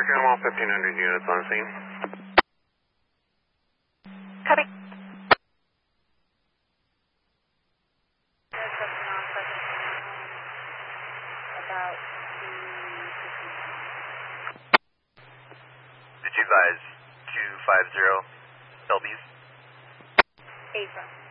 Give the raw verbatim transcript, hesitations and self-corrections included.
Animal, fifteen hundred units on scene. Copy. Did you advise two five zero L Bs? April.